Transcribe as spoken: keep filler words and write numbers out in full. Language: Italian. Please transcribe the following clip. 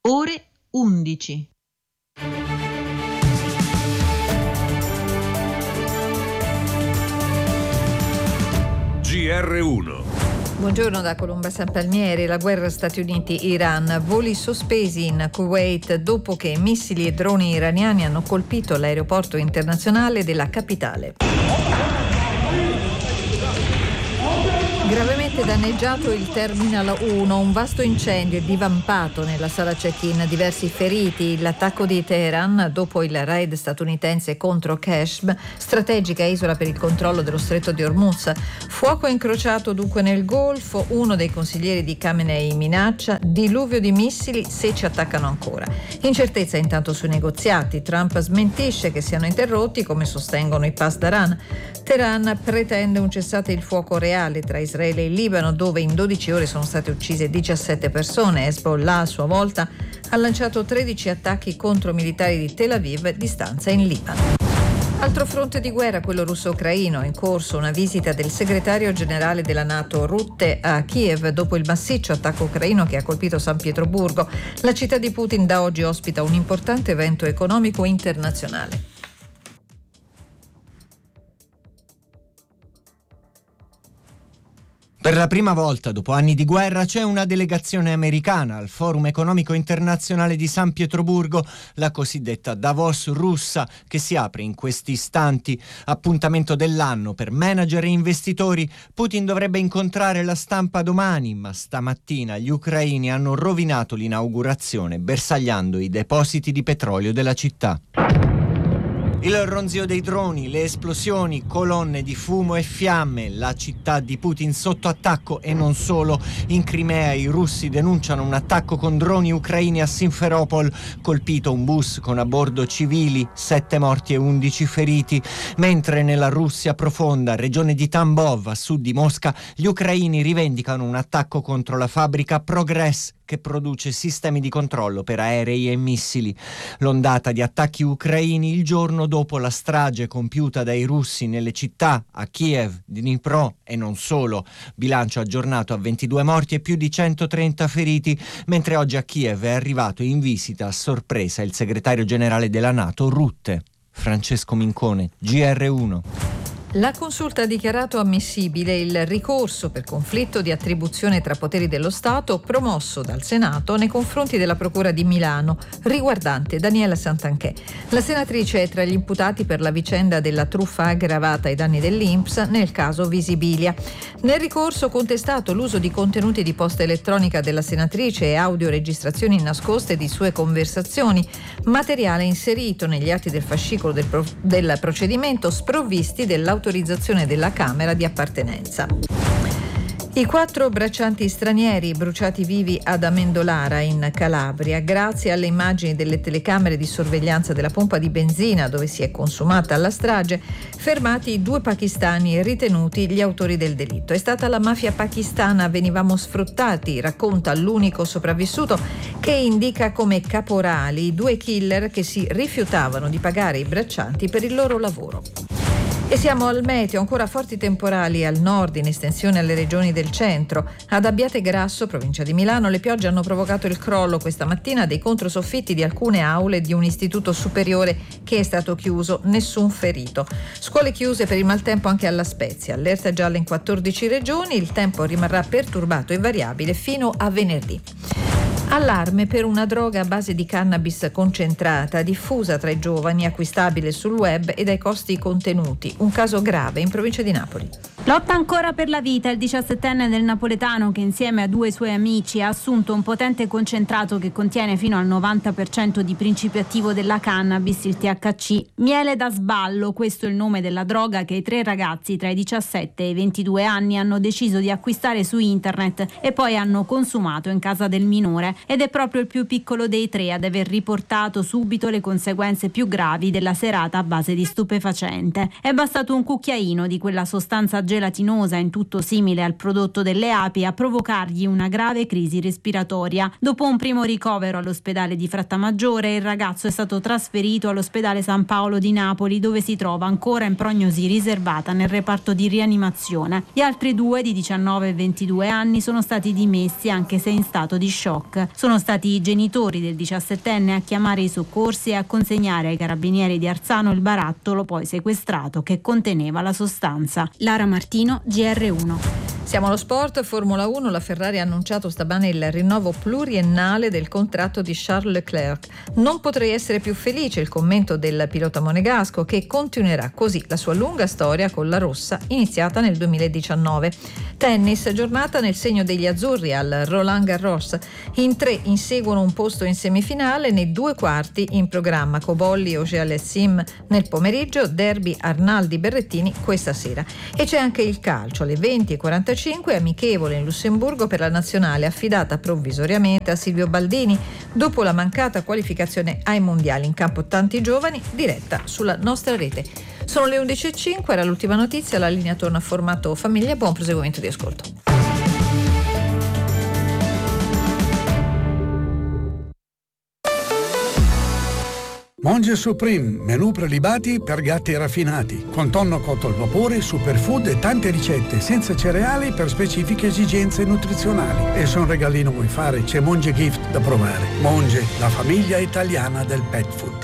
ore undici. G R uno. Buongiorno da Colomba San Palmieri. La guerra Stati Uniti-Iran, voli sospesi in Kuwait dopo che missili e droni iraniani hanno colpito l'aeroporto internazionale della capitale. Gravemente danneggiato il Terminal uno, un vasto incendio è divampato nella sala check-in, diversi feriti. L'attacco di Teheran dopo il raid statunitense contro Kashmir, strategica isola per il controllo dello stretto di Hormuz. Fuoco incrociato dunque nel Golfo, uno dei consiglieri di Khamenei minaccia diluvio di missili se ci attaccano ancora. Incertezza intanto sui negoziati, Trump smentisce che siano interrotti come sostengono i Pasdaran. Teheran pretende un cessate il fuoco reale tra Israele e il Libano, dove in dodici ore sono state uccise diciassette persone. Hezbollah a sua volta ha lanciato tredici attacchi contro militari di Tel Aviv di stanza in Libano. Altro fronte di guerra, quello russo-ucraino, in corso una visita del segretario generale della NATO Rutte a Kiev dopo il massiccio attacco ucraino che ha colpito San Pietroburgo. La città di Putin da oggi ospita un importante evento economico internazionale. Per la prima volta dopo anni di guerra c'è una delegazione americana al Forum economico internazionale di San Pietroburgo, la cosiddetta Davos russa, che si apre in questi istanti. Appuntamento dell'anno per manager e investitori. Putin dovrebbe incontrare la stampa domani, ma stamattina gli ucraini hanno rovinato l'inaugurazione bersagliando i depositi di petrolio della città. Il ronzio dei droni, le esplosioni, colonne di fumo e fiamme, la città di Putin sotto attacco e non solo. In Crimea i russi denunciano un attacco con droni ucraini a Simferopol, colpito un bus con a bordo civili, sette morti e undici feriti. Mentre nella Russia profonda, regione di Tambov, a sud di Mosca, gli ucraini rivendicano un attacco contro la fabbrica Progress, che produce sistemi di controllo per aerei e missili. L'ondata di attacchi ucraini il giorno dopo la strage compiuta dai russi nelle città a Kiev, Dnipro e non solo. Bilancio aggiornato a ventidue morti e più di centotrenta feriti, mentre oggi a Kiev è arrivato in visita a sorpresa il segretario generale della NATO Rutte. Francesco Mincone, G R uno. La Consulta ha dichiarato ammissibile il ricorso per conflitto di attribuzione tra poteri dello Stato promosso dal Senato nei confronti della Procura di Milano riguardante Daniela Santanchè. La senatrice è tra gli imputati per la vicenda della truffa aggravata ai danni dell'I N P S nel caso Visibilia. Nel ricorso contestato l'uso di contenuti di posta elettronica della senatrice e audioregistrazioni nascoste di sue conversazioni, materiale inserito negli atti del fascicolo del, pro- del procedimento sprovvisti dell'autorizzazione autorizzazione della Camera di appartenenza. I quattro braccianti stranieri bruciati vivi ad Amendolara in Calabria, grazie alle immagini delle telecamere di sorveglianza della pompa di benzina dove si è consumata la strage, fermati due pakistani ritenuti gli autori del delitto. È stata la mafia pakistana, venivamo sfruttati, racconta l'unico sopravvissuto, che indica come caporali i due killer che si rifiutavano di pagare i braccianti per il loro lavoro. E siamo al meteo, ancora forti temporali al nord in estensione alle regioni del centro. Ad Abbiate Grasso, provincia di Milano, le piogge hanno provocato il crollo questa mattina dei controsoffitti di alcune aule di un istituto superiore che è stato chiuso, nessun ferito. Scuole chiuse per il maltempo anche alla Spezia, allerta gialla in quattordici regioni, il tempo rimarrà perturbato e variabile fino a venerdì. Allarme per una droga a base di cannabis concentrata, diffusa tra i giovani, acquistabile sul web e dai costi contenuti. Un caso grave in provincia di Napoli. Lotta ancora per la vita il diciassettenne del napoletano che insieme a due suoi amici ha assunto un potente concentrato che contiene fino al novanta per cento di principio attivo della cannabis, il T H C. Miele da sballo, questo è il nome della droga che i tre ragazzi tra i diciassette e i ventidue anni hanno deciso di acquistare su internet e poi hanno consumato in casa del minore. Ed è proprio il più piccolo dei tre ad aver riportato subito le conseguenze più gravi della serata a base di stupefacente. È bastato un cucchiaino di quella sostanza gelatinosa in tutto simile al prodotto delle api a provocargli una grave crisi respiratoria. Dopo un primo ricovero all'ospedale di Frattamaggiore, il ragazzo è stato trasferito all'ospedale San Paolo di Napoli, dove si trova ancora in prognosi riservata nel reparto di rianimazione. Gli altri due, di diciannove e ventidue anni, sono stati dimessi anche se in stato di shock. Sono stati i genitori del diciassettenne a chiamare i soccorsi e a consegnare ai carabinieri di Arzano il barattolo poi sequestrato che conteneva la sostanza. Lara Martino, G R uno. Siamo allo sport, Formula uno, la Ferrari ha annunciato stamane il rinnovo pluriennale del contratto di Charles Leclerc. Non potrei essere più felice, il commento del pilota monegasco, che continuerà così la sua lunga storia con la rossa iniziata nel duemiladiciannove. Tennis, giornata nel segno degli azzurri al Roland Garros. In tre inseguono un posto in semifinale, nei due quarti in programma Cobolli e Auger-Aliassime nel pomeriggio, derby Arnaldi-Berrettini questa sera. E c'è anche il calcio alle venti e quarantacinque, amichevole in Lussemburgo per la nazionale affidata provvisoriamente a Silvio Baldini dopo la mancata qualificazione ai mondiali. In campo tanti giovani, diretta sulla nostra rete. Sono le undici e cinque, era l'ultima notizia, la linea torna a formato famiglia. Buon proseguimento di ascolto. Monge Supreme, menù prelibati per gatti raffinati, con tonno cotto al vapore, superfood e tante ricette senza cereali per specifiche esigenze nutrizionali. E se un regalino vuoi fare, c'è Monge Gift da provare. Monge, la famiglia italiana del pet food.